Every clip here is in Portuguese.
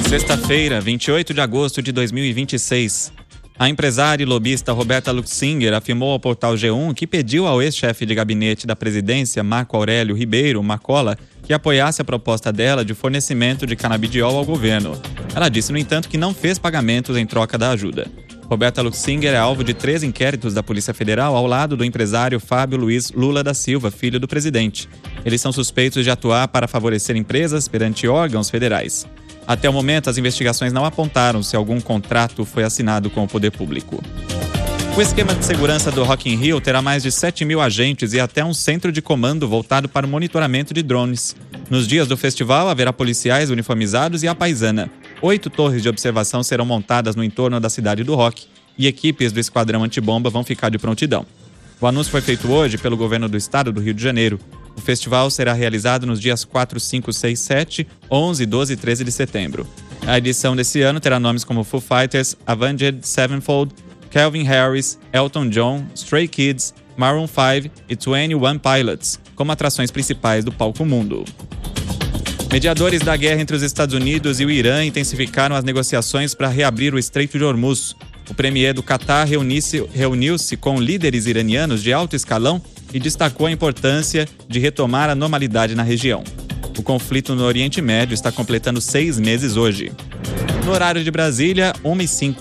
Sexta-feira, 28 de agosto de 2026. A empresária e lobista Roberta Luxinger afirmou ao portal G1 que pediu ao ex-chefe de gabinete da presidência, Marco Aurélio Ribeiro Marcola, que apoiasse a proposta dela de fornecimento de canabidiol ao governo. Ela disse, no entanto, que não fez pagamentos em troca da ajuda. Roberta Luxinger é alvo de 3 inquéritos da Polícia Federal ao lado do empresário Fábio Luiz Lula da Silva, filho do presidente. Eles são suspeitos de atuar para favorecer empresas perante órgãos federais. Até o momento, as investigações não apontaram se algum contrato foi assinado com o poder público. O esquema de segurança do Rock in Rio terá mais de 7.000 agentes e até um centro de comando voltado para o monitoramento de drones. Nos dias do festival, haverá policiais uniformizados e a paisana. 8 torres de observação serão montadas no entorno da cidade do rock e equipes do Esquadrão Antibomba vão ficar de prontidão. O anúncio foi feito hoje pelo governo do estado do Rio de Janeiro. O festival será realizado nos dias 4, 5, 6, 7, 11, 12 e 13 de setembro. A edição desse ano terá nomes como Foo Fighters, Avenged Sevenfold, Calvin Harris, Elton John, Stray Kids, Maroon 5 e 21 Pilots, como atrações principais do palco mundo. Mediadores da guerra entre os Estados Unidos e o Irã intensificaram as negociações para reabrir o Estreito de Hormuz. O premier do Catar reuniu-se com líderes iranianos de alto escalão e destacou a importância de retomar a normalidade na região. O conflito no Oriente Médio está completando 6 meses hoje. No horário de Brasília, 1h05.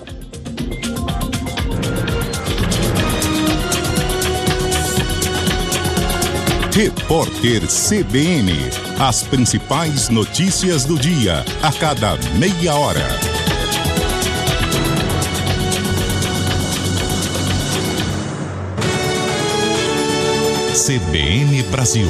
Repórter CBN. As principais notícias do dia, a cada meia hora. CBN Brasil.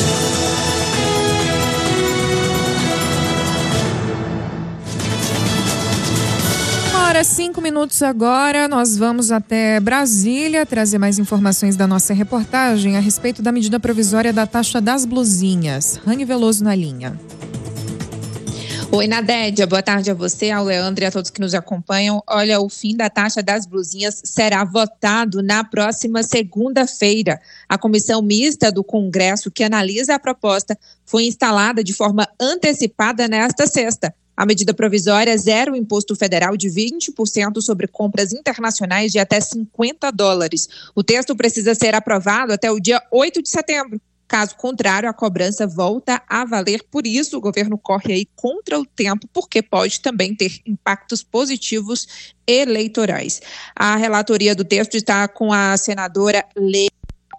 Hora 5 minutos agora, nós vamos até Brasília trazer mais informações da nossa reportagem a respeito da medida provisória da taxa das blusinhas. Rani Veloso na linha. Oi, Nadédia, boa tarde a você, ao Leandro e a todos que nos acompanham. Olha, o fim da taxa das blusinhas será votado na próxima segunda-feira. A comissão mista do Congresso que analisa a proposta foi instalada de forma antecipada nesta sexta. A medida provisória zera o imposto federal de 20% sobre compras internacionais de até $50. O texto precisa ser aprovado até o dia 8 de setembro. Caso contrário, a cobrança volta a valer. Por isso, o governo corre aí contra o tempo, porque pode também ter impactos positivos eleitorais. A relatoria do texto está com a senadora Leila.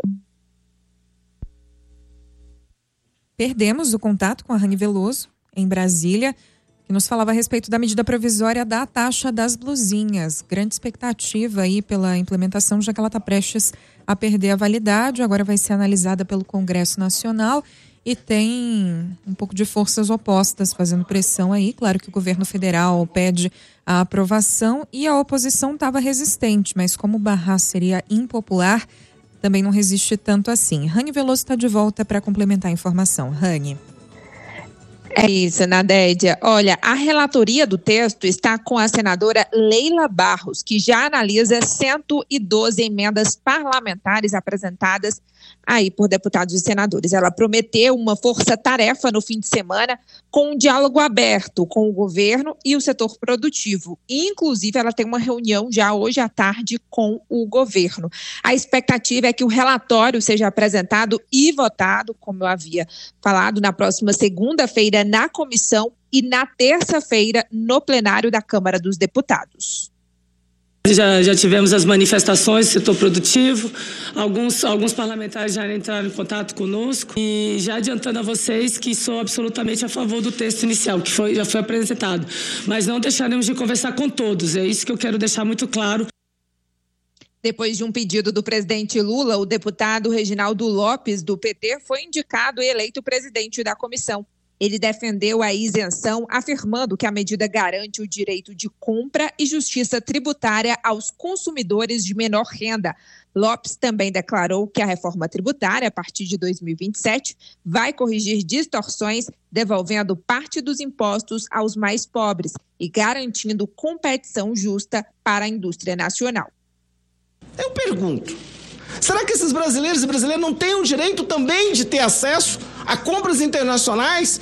Perdemos o contato com a Rani Veloso, em Brasília, que nos falava a respeito da medida provisória da taxa das blusinhas. Grande expectativa aí pela implementação, já que ela está prestes a perder a validade. Agora vai ser analisada pelo Congresso Nacional e tem um pouco de forças opostas fazendo pressão aí. Claro que o governo federal pede a aprovação e a oposição estava resistente, mas como barrar seria impopular, também não resiste tanto assim. Rani Veloso está de volta para complementar a informação. Rani. É isso, Nadédia. Olha, a relatoria do texto está com a senadora Leila Barros, que já analisa 112 emendas parlamentares apresentadas aí por deputados e senadores. Ela prometeu uma força-tarefa no fim de semana com um diálogo aberto com o governo e o setor produtivo. Inclusive, ela tem uma reunião já hoje à tarde com o governo. A expectativa é que o relatório seja apresentado e votado, como eu havia falado, na próxima segunda-feira na comissão e na terça-feira no plenário da Câmara dos Deputados. Já tivemos as manifestações do setor produtivo, alguns parlamentares já entraram em contato conosco e já adiantando a vocês que sou absolutamente a favor do texto inicial, que já foi apresentado, mas não deixaremos de conversar com todos, é isso que eu quero deixar muito claro. Depois de um pedido do presidente Lula, o deputado Reginaldo Lopes, do PT, foi indicado e eleito presidente da comissão. Ele defendeu a isenção, afirmando que a medida garante o direito de compra e justiça tributária aos consumidores de menor renda. Lopes também declarou que a reforma tributária, a partir de 2027, vai corrigir distorções, devolvendo parte dos impostos aos mais pobres e garantindo competição justa para a indústria nacional. Eu pergunto, será que esses brasileiros e brasileiras não têm o direito também de ter acesso a compras internacionais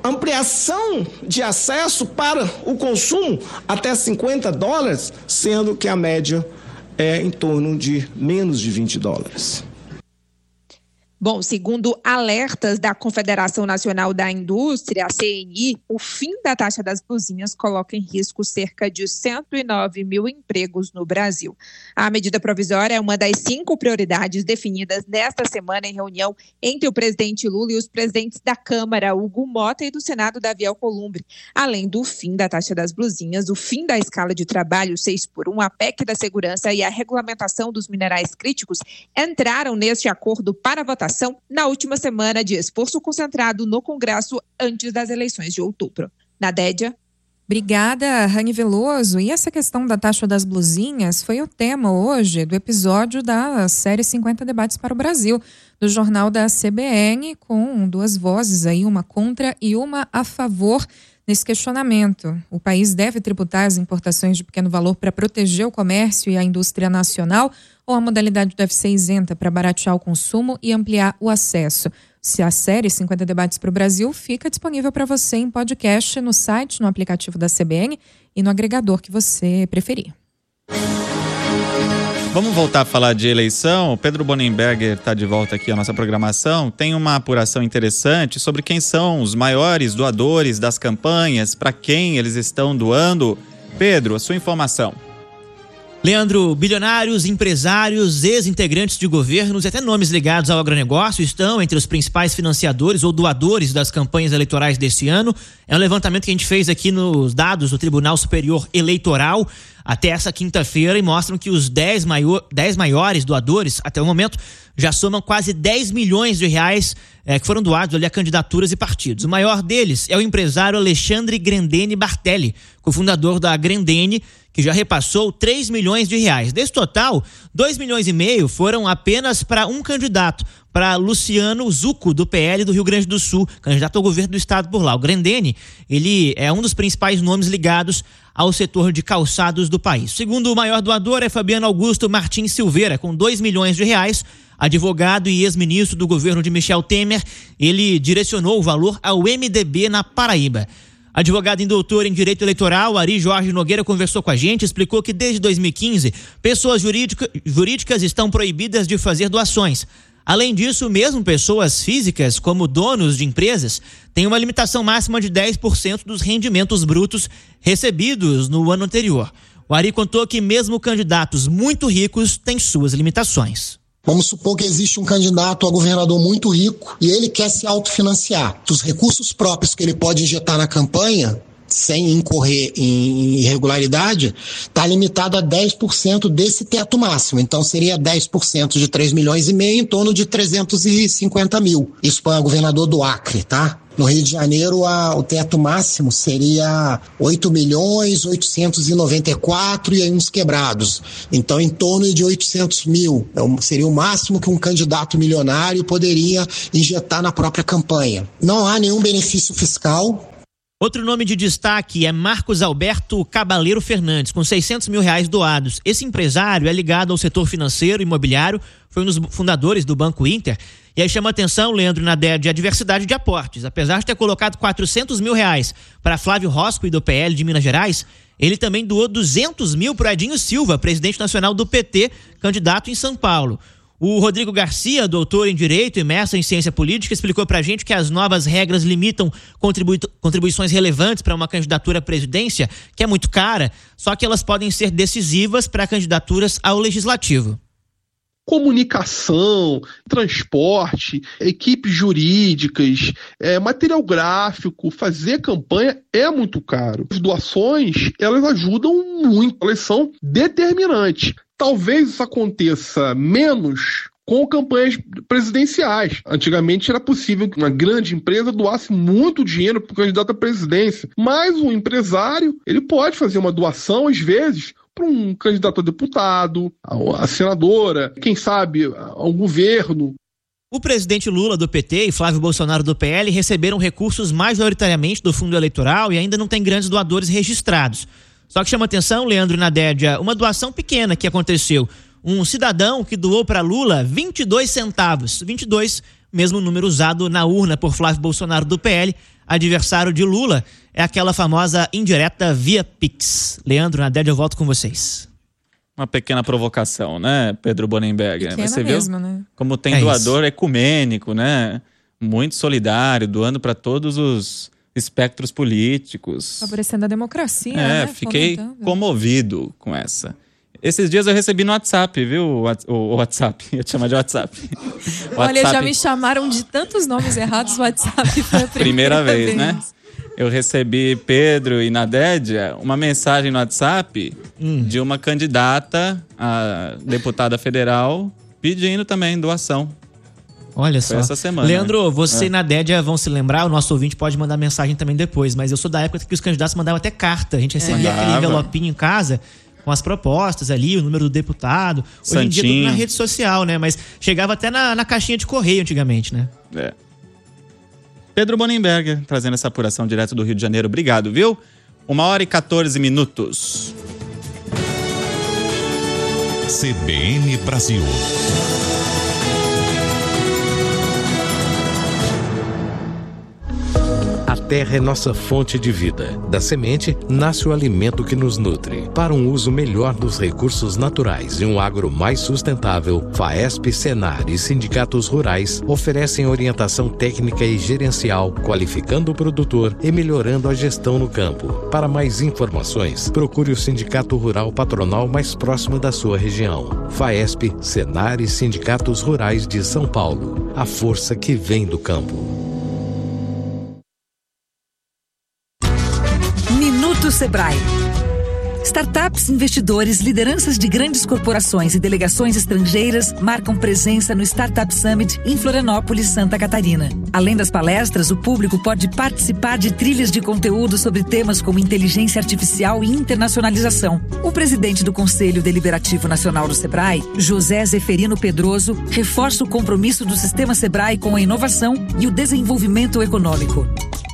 ampliação de acesso para o consumo até $50, sendo que a média é em torno de menos de $20. Bom, segundo alertas da Confederação Nacional da Indústria, a CNI, o fim da taxa das blusinhas coloca em risco cerca de 109 mil empregos no Brasil. A medida provisória é uma das 5 prioridades definidas nesta semana em reunião entre o presidente Lula e os presidentes da Câmara, Hugo Mota, e do Senado, Davi Alcolumbre. Além do fim da taxa das blusinhas, o fim da escala de trabalho 6x1, a PEC da segurança e a regulamentação dos minerais críticos entraram neste acordo para votação na última semana de esforço concentrado no Congresso antes das eleições de outubro. Nadédia. Obrigada, Rani Veloso. E essa questão da taxa das blusinhas foi o tema hoje do episódio da série 50 Debates para o Brasil, do jornal da CBN, com 2 vozes aí, uma contra e uma a favor nesse questionamento. O país deve tributar as importações de pequeno valor para proteger o comércio e a indústria nacional, ou a modalidade deve ser isenta para baratear o consumo e ampliar o acesso? Se a série 50 Debates para o Brasil fica disponível para você em podcast, no site, no aplicativo da CBN e no agregador que você preferir. Vamos voltar a falar de eleição. O Pedro Bonenberger está de volta aqui à nossa programação. Tem uma apuração interessante sobre quem são os maiores doadores das campanhas, para quem eles estão doando. Pedro, a sua informação. Leandro, bilionários, empresários, ex-integrantes de governos e até nomes ligados ao agronegócio estão entre os principais financiadores ou doadores das campanhas eleitorais deste ano. É um levantamento que a gente fez aqui nos dados do Tribunal Superior Eleitoral até essa quinta-feira e mostram que os 10 maiores doadores, até o momento, já somam quase 10 milhões de reais que foram doados ali a candidaturas e partidos. O maior deles é o empresário Alexandre Grendene Bartelli, cofundador da Grendene, que já repassou 3 milhões de reais. Desse total, 2,5 milhões foram apenas para um candidato, para Luciano Zucco, do PL do Rio Grande do Sul, candidato ao governo do estado por lá. O Grendene, ele é um dos principais nomes ligados ao setor de calçados do país. Segundo o maior doador é Fabiano Augusto Martins Silveira, com 2 milhões de reais. Advogado e ex-ministro do governo de Michel Temer, ele direcionou o valor ao MDB na Paraíba. Advogado e doutor em Direito Eleitoral, Ari Jorge Nogueira, conversou com a gente, explicou que desde 2015, pessoas jurídicas estão proibidas de fazer doações. Além disso, mesmo pessoas físicas, como donos de empresas, têm uma limitação máxima de 10% dos rendimentos brutos recebidos no ano anterior. O Ari contou que mesmo candidatos muito ricos têm suas limitações. Vamos supor que existe um candidato a governador muito rico e ele quer se autofinanciar. Dos recursos próprios que ele pode injetar na campanha, sem incorrer em irregularidade, está limitado a 10% desse teto máximo. Então seria 10% de 3,5 milhões, em torno de 350 mil. Isso para o governador do Acre, tá? No Rio de Janeiro, o teto máximo seria 8.894 e aí uns quebrados. Então, em torno de 800 mil. Seria o máximo que um candidato milionário poderia injetar na própria campanha. Não há nenhum benefício fiscal. Outro nome de destaque é Marcos Alberto Cabaleiro Fernandes, com 600 mil reais doados. Esse empresário é ligado ao setor financeiro e imobiliário, foi um dos fundadores do Banco Inter. E aí chama a atenção, Leandro, na ideia de a diversidade de aportes. Apesar de ter colocado 400 mil reais para Flávio Rosco e do PL de Minas Gerais, ele também doou 200 mil para Edinho Silva, presidente nacional do PT, candidato em São Paulo. O Rodrigo Garcia, doutor em Direito e mestre em Ciência Política, explicou pra gente que as novas regras limitam contribuições relevantes para uma candidatura à presidência, que é muito cara, só que elas podem ser decisivas para candidaturas ao Legislativo. Comunicação, transporte, equipes jurídicas, material gráfico, fazer campanha é muito caro. As doações, elas ajudam muito, elas são determinantes. Talvez isso aconteça menos com campanhas presidenciais. Antigamente era possível que uma grande empresa doasse muito dinheiro para o candidato à presidência, mas um empresário, ele pode fazer uma doação, às vezes, para um candidato a deputado, a senadora, quem sabe ao governo. O presidente Lula do PT e Flávio Bolsonaro do PL receberam recursos majoritariamente do fundo eleitoral e ainda não tem grandes doadores registrados. Só que chama atenção, Leandro e Nadédia, uma doação pequena que aconteceu. Um cidadão que doou para Lula 22 centavos, 22, mesmo número usado na urna por Flávio Bolsonaro do PL, adversário de Lula, é aquela famosa indireta via Pix. Leandro, Naded, eu volto com vocês. Uma pequena provocação, né, Pedro Bonenberger? Pequena Você mesmo, viu né? como tem doador ecumênico, né? Muito solidário, doando para todos os espectros políticos. Favorecendo a democracia, né? Fiquei Fomentando. comovido com essa. Esses dias eu recebi no WhatsApp, viu? O WhatsApp, ia te chamar de WhatsApp. Olha, já me chamaram de tantos nomes errados no WhatsApp. Foi a primeira vez, né? Eu recebi, Pedro e Nadédia, uma mensagem no WhatsApp de uma candidata a deputada federal pedindo também doação. Olha só. Foi essa semana. Leandro, você e Nadédia vão se lembrar, o nosso ouvinte pode mandar mensagem também depois, mas eu sou da época que os candidatos mandavam até carta. A gente recebia aquele envelopinho em casa com as propostas ali, o número do deputado. Hoje em dia tudo na rede social, né? Mas chegava até na caixinha de correio antigamente, né? Pedro Bonenberger, trazendo essa apuração direto do Rio de Janeiro. Obrigado, viu? 1h14. CBN Brasil. A terra é nossa fonte de vida. Da semente, nasce o alimento que nos nutre. Para um uso melhor dos recursos naturais e um agro mais sustentável, FAESP, Senar e sindicatos rurais oferecem orientação técnica e gerencial, qualificando o produtor e melhorando a gestão no campo. Para mais informações, procure o Sindicato Rural Patronal mais próximo da sua região. FAESP, Senar e sindicatos rurais de São Paulo. A força que vem do campo. Minuto Sebrae. Startups, investidores, lideranças de grandes corporações e delegações estrangeiras marcam presença no Startup Summit em Florianópolis, Santa Catarina. Além das palestras, o público pode participar de trilhas de conteúdo sobre temas como inteligência artificial e internacionalização. O presidente do Conselho Deliberativo Nacional do Sebrae, José Zeferino Pedroso, reforça o compromisso do sistema Sebrae com a inovação e o desenvolvimento econômico.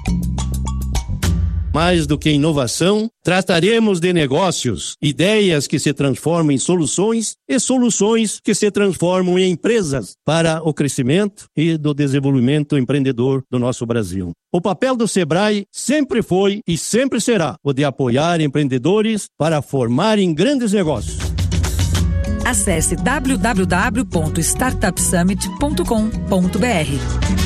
Mais do que inovação, trataremos de negócios, ideias que se transformam em soluções e soluções que se transformam em empresas para o crescimento e do desenvolvimento empreendedor do nosso Brasil. O papel do Sebrae sempre foi e sempre será o de apoiar empreendedores para formarem grandes negócios. Acesse www.startupsummit.com.br.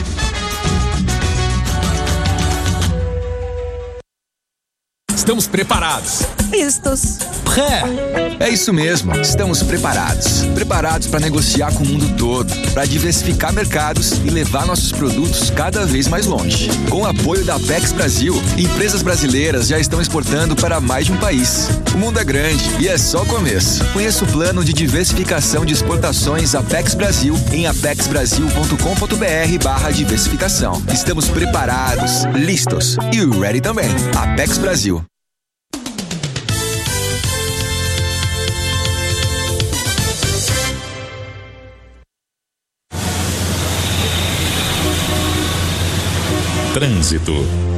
Estamos preparados. Vistos. É isso mesmo, estamos preparados. Preparados para negociar com o mundo todo, para diversificar mercados e levar nossos produtos cada vez mais longe. Com o apoio da Apex Brasil, empresas brasileiras já estão exportando para mais de um país. O mundo é grande e é só o começo. Conheça o plano de diversificação de exportações Apex Brasil em apexbrasil.com.br/diversificação. Estamos preparados, listos e ready também. Apex Brasil. Trânsito.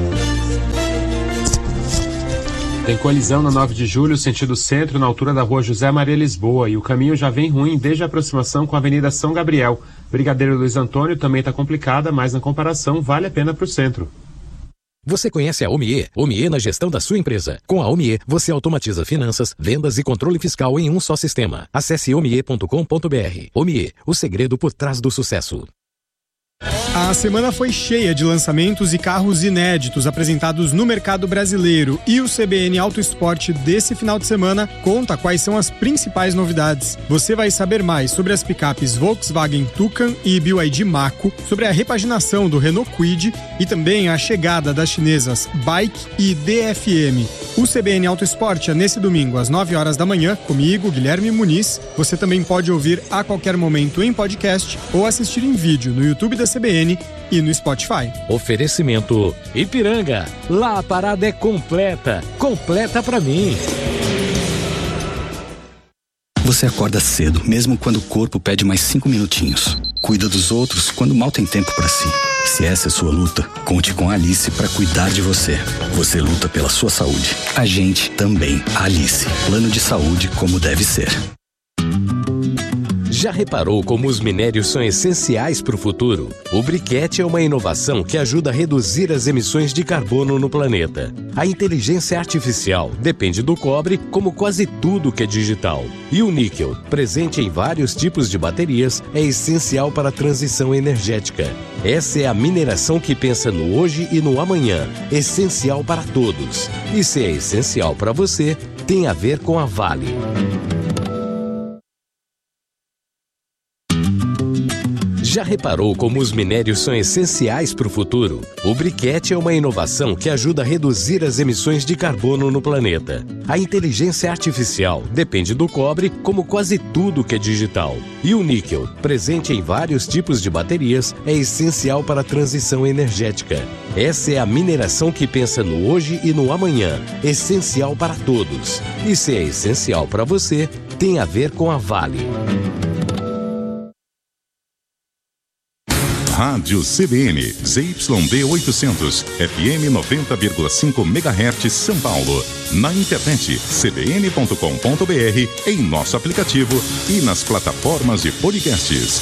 Tem colisão na 9 de julho, sentido centro, na altura da rua José Maria Lisboa, e o caminho já vem ruim desde a aproximação com a Avenida São Gabriel. Brigadeiro Luiz Antônio também está complicada, mas na comparação vale a pena para o centro. Você conhece a Omie? Omie na gestão da sua empresa. Com a Omie, você automatiza finanças, vendas e controle fiscal em um só sistema. Acesse omie.com.br. Omie, o segredo por trás do sucesso. A semana foi cheia de lançamentos e carros inéditos apresentados no mercado brasileiro, e o CBN Auto Esporte desse final de semana conta quais são as principais novidades. Você vai saber mais sobre as picapes Volkswagen Tucan e BYD Mako, sobre a repaginação do Renault Kwid e também a chegada das chinesas Bike e DFM. O CBN Auto Esporte é nesse domingo às 9 horas da manhã, comigo, Guilherme Muniz. Você também pode ouvir a qualquer momento em podcast ou assistir em vídeo no YouTube da CBN e no Spotify. Oferecimento Ipiranga. Lá a parada é completa. Completa pra mim. Você acorda cedo, mesmo quando o corpo pede mais 5 minutinhos. Cuida dos outros quando mal tem tempo pra si. Se essa é sua luta, conte com a Alice para cuidar de você. Você luta pela sua saúde. A gente também. Alice. Plano de saúde como deve ser. Já reparou como os minérios são essenciais para o futuro? O briquete é uma inovação que ajuda a reduzir as emissões de carbono no planeta. A inteligência artificial depende do cobre, como quase tudo que é digital. E o níquel, presente em vários tipos de baterias, é essencial para a transição energética. Essa é a mineração que pensa no hoje e no amanhã, essencial para todos. E se é essencial para você, tem a ver com a Vale. Já reparou como os minérios são essenciais para o futuro? O briquete é uma inovação que ajuda a reduzir as emissões de carbono no planeta. A inteligência artificial depende do cobre, como quase tudo que é digital. E o níquel, presente em vários tipos de baterias, é essencial para a transição energética. Essa é a mineração que pensa no hoje e no amanhã, essencial para todos. E se é essencial para você, tem a ver com a Vale. Rádio CBN, ZYD 800, FM 90,5 MHz, São Paulo. Na internet, cbn.com.br, em nosso aplicativo e nas plataformas de podcasts.